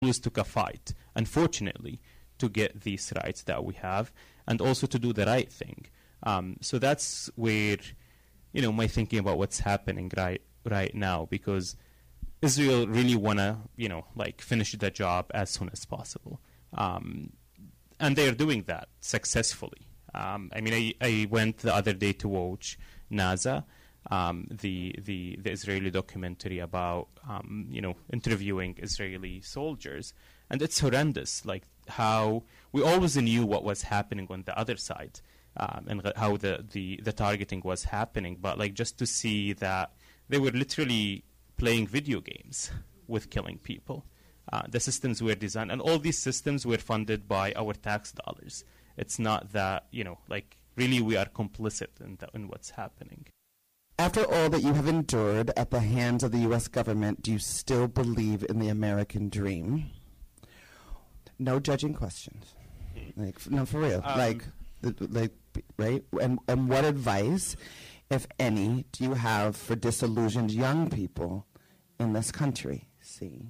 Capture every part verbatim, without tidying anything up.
always took a fight, unfortunately, to get these rights that we have, and also to do the right thing. Um, so that's where, you know, my thinking about what's happening right right now, because Israel really wanna, you know, like finish the job as soon as possible, um, and they're doing that successfully. Um, I mean, I, I went the other day to watch NASA, um, the the the Israeli documentary about um, you know, interviewing Israeli soldiers, and it's horrendous. Like how we always knew what was happening on the other side. Um, and how the, the, the targeting was happening, but like just to see that they were literally playing video games with killing people. Uh, the systems were designed, and all these systems were funded by our tax dollars. It's not that, you know, like really we are complicit in, the, in what's happening. After all that you have endured at the hands of the U S government, do you still believe in the American dream? No judging questions. Like, no, for real. Um, like, like, right? And and what advice, if any, do you have for disillusioned young people in this country? See.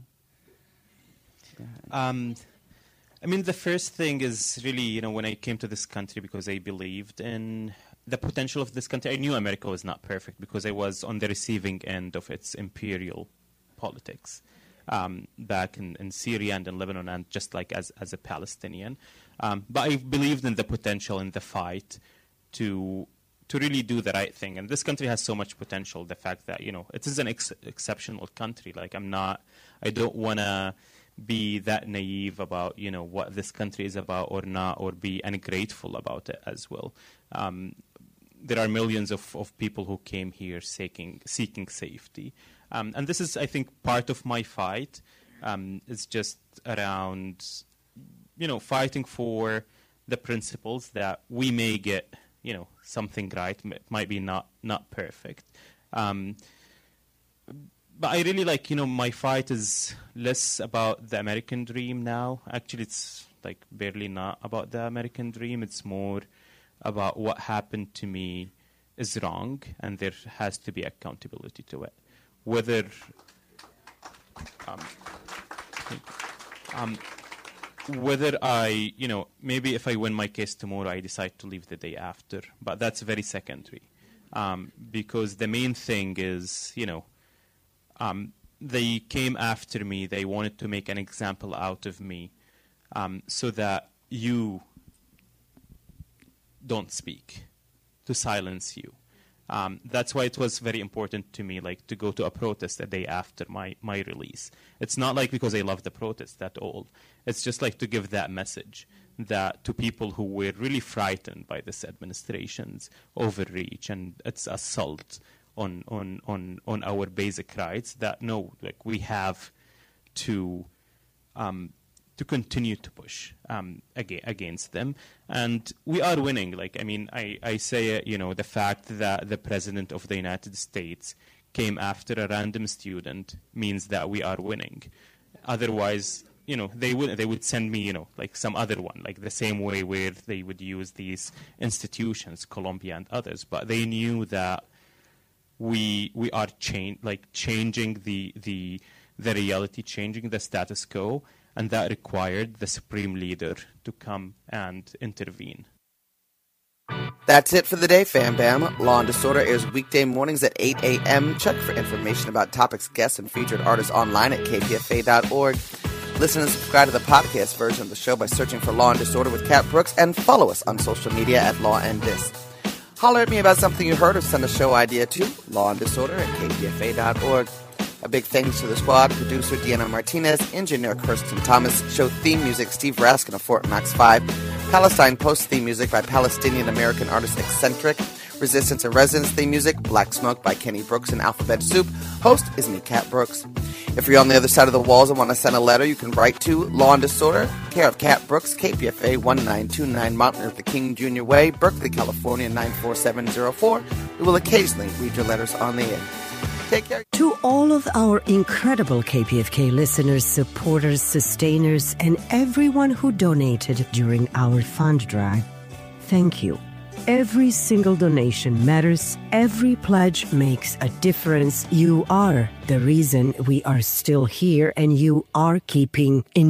Um, I mean, the first thing is really, you know, when I came to this country because I believed in the potential of this country. I knew America was not perfect because I was on the receiving end of its imperial politics. Um, back in, in Syria and in Lebanon, and just like as, as a Palestinian. Um, but I believed in the potential in the fight to to really do the right thing. And this country has so much potential. The fact that, you know, it is an ex- exceptional country. Like I'm not, I don't want to be that naive about, you know, what this country is about or not, or be ungrateful about it as well. Um, there are millions of, of people who came here seeking seeking safety. Um, and this is, I think, part of my fight. Um, it's just around, you know, fighting for the principles that we may get, you know, something right. It might be not, not perfect. Um, but I really like, you know, my fight is less about the American dream now. Actually, it's like barely not about the American dream. It's more about what happened to me is wrong, and there has to be accountability to it. Whether um, um, whether I, you know, maybe if I win my case tomorrow, I decide to leave the day after, but that's very secondary, um, because the main thing is, you know, um, they came after me, they wanted to make an example out of me, um, so that you don't speak, to silence you. Um, that's why it was very important to me, like, to go to a protest a day after my, my release. It's not like because I love the protest at all. It's just like to give that message that to people who were really frightened by this administration's overreach and its assault on on on, on our basic rights. That no, like we have to. Um, to continue to push um, aga- against them. And we are winning. Like, I mean, I, I say, uh, you know, the fact that the President of the United States came after a random student means that we are winning. Otherwise, you know, they would they would send me, you know, like some other one, like the same way where they would use these institutions, Columbia and others. But they knew that we we are change like changing the the the reality, changing the status quo. And that required the supreme leader to come and intervene. That's it for the day, Fam Bam. Law and Disorder airs weekday mornings at eight a.m. Check for information about topics, guests, and featured artists online at k p f a dot org. Listen and subscribe to the podcast version of the show by searching for Law and Disorder with Kat Brooks, and follow us on social media at Law and Dis. Holler at me about something you heard or send a show idea to Law and Disorder at k p f a dot org. A big thanks to the squad, producer Deanna Martinez, engineer Kirsten Thomas, show theme music Steve Raskin of Fort Knox five, Palestine Post theme music by Palestinian-American artist Eccentric, Resistance and Resonance theme music, Black Smoke by Kenny Brooks and Alphabet Soup. Host is me, Kat Brooks. If you're on the other side of the walls and want to send a letter, you can write to Law and Disorder, care of Kat Brooks, K P F A one nine two nine Martin Luther King Junior Way, Berkeley, California nine four seven zero four. We will occasionally read your letters on the air. Take care. To all of our incredible K P F K listeners, supporters, sustainers, and everyone who donated during our fund drive, thank you. Every single donation matters. Every pledge makes a difference. You are the reason we are still here, and you are keeping in